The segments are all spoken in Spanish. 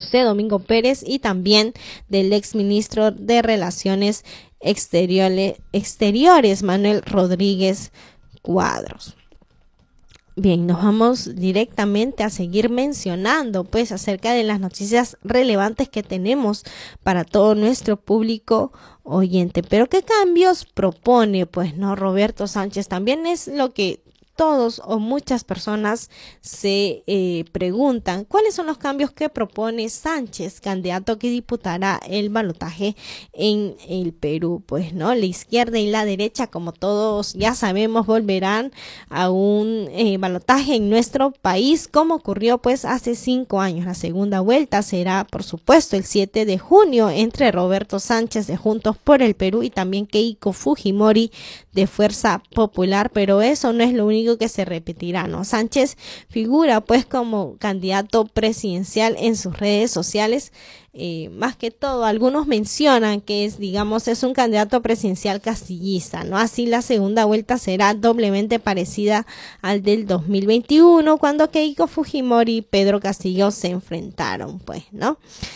José Domingo Pérez y también del exministro de Relaciones Exteriores Manuel Rodríguez Cuadros. Bien, nos vamos directamente a seguir mencionando pues acerca de las noticias relevantes que tenemos para todo nuestro público oyente. Pero ¿qué cambios propone pues no Roberto Sánchez? También es lo que todos o muchas personas se preguntan, ¿cuáles son los cambios que propone Sánchez, candidato que disputará el balotaje en el Perú? Pues no, la izquierda y la derecha, como todos ya sabemos, volverán a un balotaje en nuestro país, como ocurrió pues hace 5 años. La segunda vuelta será, por supuesto, el 7 de junio entre Roberto Sánchez de Juntos por el Perú y también Keiko Fujimori de Fuerza Popular, pero eso no es lo único que se repetirá, ¿no? Sánchez figura pues como candidato presidencial en sus redes sociales. Más que todo, algunos mencionan que es un candidato presidencial castillista, ¿no? Así la segunda vuelta será doblemente parecida al del 2021, cuando Keiko Fujimori y Pedro Castillo se enfrentaron, pues, ¿no?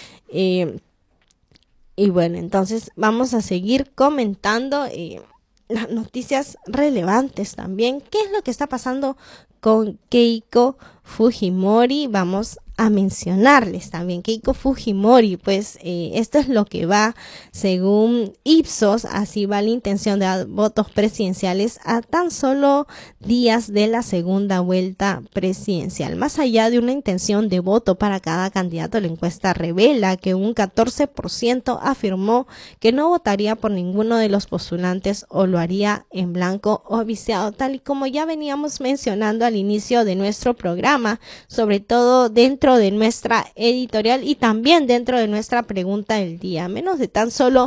Y bueno, entonces vamos a seguir comentando las noticias relevantes también. ¿Qué es lo que está pasando con Keiko Fujimori? Vamos a mencionarles también Keiko Fujimori, pues esto es lo que va según Ipsos, así va la intención de votos presidenciales a tan solo días de la segunda vuelta presidencial. Más allá de una intención de voto para cada candidato, la encuesta revela que un 14% afirmó que no votaría por ninguno de los postulantes o lo haría en blanco o viciado, tal y como ya veníamos mencionando al inicio de nuestro programa, sobre todo dentro de nuestra editorial y también dentro de nuestra pregunta del día. A menos de tan solo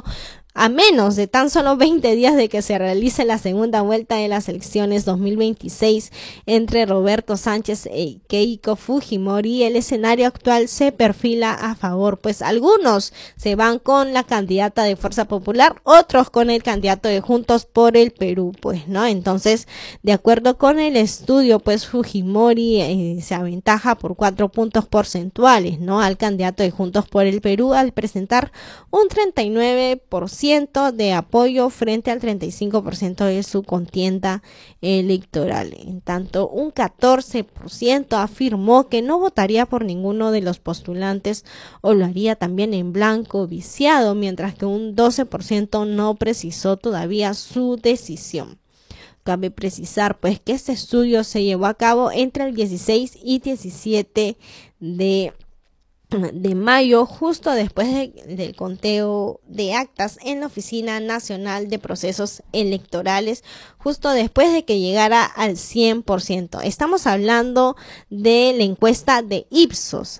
20 días de que se realice la segunda vuelta de las elecciones 2026 entre Roberto Sánchez y Keiko Fujimori, el escenario actual se perfila a favor, pues algunos se van con la candidata de Fuerza Popular, otros con el candidato de Juntos por el Perú, pues, ¿no? Entonces, de acuerdo con el estudio, pues Fujimori se aventaja por 4 puntos porcentuales, ¿no? Al candidato de Juntos por el Perú al presentar un 39% de apoyo frente al 35% de su contienda electoral. En tanto, un 14% afirmó que no votaría por ninguno de los postulantes o lo haría también en blanco viciado, mientras que un 12% no precisó todavía su decisión. Cabe precisar pues que este estudio se llevó a cabo entre el 16 y 17 de mayo, justo después del conteo de actas en la Oficina Nacional de Procesos Electorales, justo después de que llegara al 100%. Estamos hablando de la encuesta de Ipsos,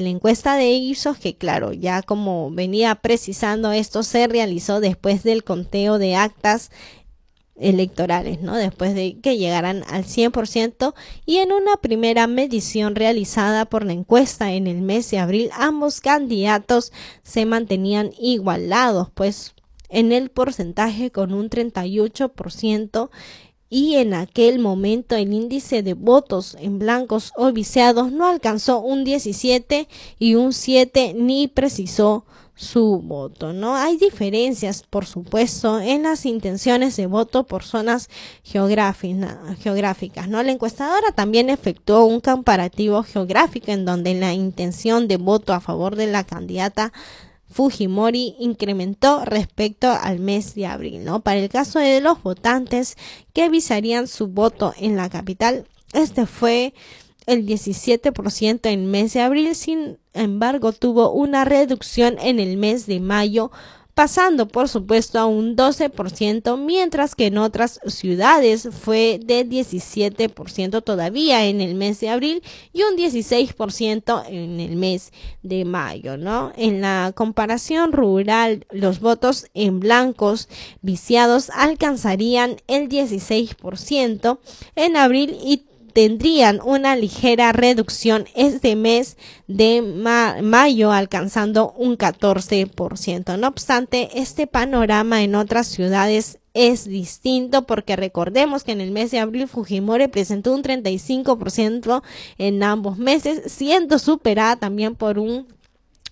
que claro, ya como venía precisando, esto se realizó después del conteo de actas electorales, ¿no? Después de que llegaran al 100%, y en una primera medición realizada por la encuesta en el mes de abril, ambos candidatos se mantenían igualados, pues en el porcentaje con un 38%, y en aquel momento el índice de votos en blancos o viciados no alcanzó un 17 y un 7 ni precisó su voto, ¿no? Hay diferencias, por supuesto, en las intenciones de voto por zonas geográficas, ¿no? La encuestadora también efectuó un comparativo geográfico en donde la intención de voto a favor de la candidata Fujimori incrementó respecto al mes de abril, ¿no? Para el caso de los votantes que visarían su voto en la capital, este fue el 17% en el mes de abril, sin embargo tuvo una reducción en el mes de mayo, pasando por supuesto a un 12%, mientras que en otras ciudades fue de 17% todavía en el mes de abril y un 16% en el mes de mayo, ¿no? En la comparación rural, los votos en blancos viciados alcanzarían el 16% en abril y tendrían una ligera reducción este mes de mayo, alcanzando un 14%. No obstante, este panorama en otras ciudades es distinto, porque recordemos que en el mes de abril Fujimori presentó un 35% en ambos meses, siendo superada también por un